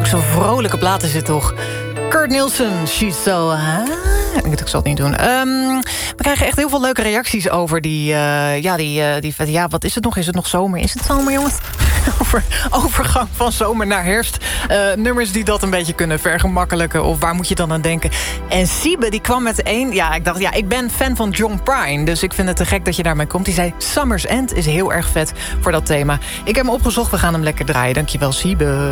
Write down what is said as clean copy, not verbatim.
zo'n vrolijke plaat is het toch. Kurt Nielsen, she's so... Ik zal het niet doen. We krijgen echt heel veel leuke reacties over die wat is het nog? Is het nog zomer? Is het zomer, jongens? Over overgang van zomer naar herfst. Nummers die dat een beetje kunnen vergemakkelijken. Of waar moet je dan aan denken? En Siebe, die kwam met één... Ja, ik dacht, ik ben fan van John Prine. Dus ik vind het te gek dat je daarmee komt. Die zei, Summer's End is heel erg vet voor dat thema. Ik heb hem opgezocht, we gaan hem lekker draaien. Dankjewel, Siebe.